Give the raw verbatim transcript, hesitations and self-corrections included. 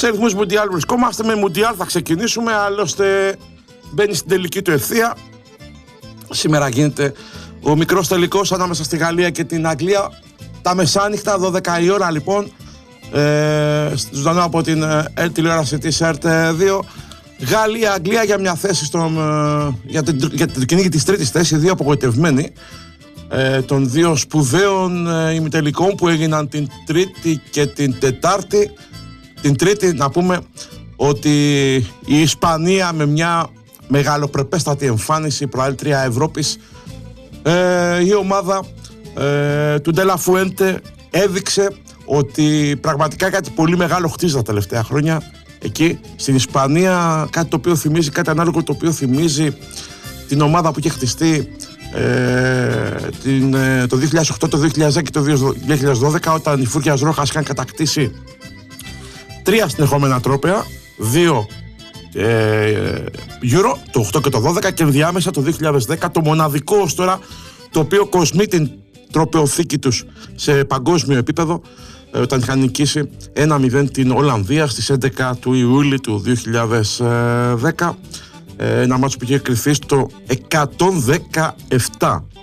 Σε ρυθμούς Μουντιάλ βρισκόμαστε. Με Μουντιάλ θα ξεκινήσουμε, άλλωστε μπαίνει στην τελική του ευθεία. Σήμερα γίνεται ο μικρός τελικός ανάμεσα στη Γαλλία και την Αγγλία. Τα μεσάνυχτα, δώδεκα η ώρα λοιπόν, ε, ζωντανό από την ε, τηλεόραση της Ερ Τ δύο. Γαλλία-Αγγλία για μια θέση στον, ε, για, την, για την κυνήγη της τρίτης θέση, δύο απογοητευμένοι ε, των δύο σπουδαίων ε, ημιτελικών που έγιναν την Τρίτη και την Τετάρτη. Την Τρίτη να πούμε ότι η Ισπανία με μια μεγαλοπρεπέστατη εμφάνιση, προαλήτρια Ευρώπης, ε, η ομάδα ε, του Ντελα Φουέντε έδειξε ότι πραγματικά κάτι πολύ μεγάλο χτίζει τα τελευταία χρόνια εκεί στην Ισπανία, κάτι το οποίο θυμίζει, κάτι ανάλογο το οποίο θυμίζει την ομάδα που είχε χτιστεί ε, την, ε, το δύο χιλιάδες οκτώ, το δύο χιλιάδες δέκα και το δύο χιλιάδες δώδεκα, όταν οι Φούριας Ρόχας είχαν κατακτήσει τρία συνεχόμενα τρόπαια, δύο ε, Euro, το οκτώ και το δώδεκα, και ενδιάμεσα το δύο χιλιάδες δέκα το μοναδικό ως τώρα το οποίο κοσμεί την τροπεοθήκη τους σε παγκόσμιο επίπεδο, ε, όταν είχαν νικήσει ένα μηδέν την Ολλανδία στις έντεκα του Ιούλη του δύο χιλιάδες δέκα, ε, ένα μάτσο που είχε κρυφθεί στο εκατόν δεκαεπτά.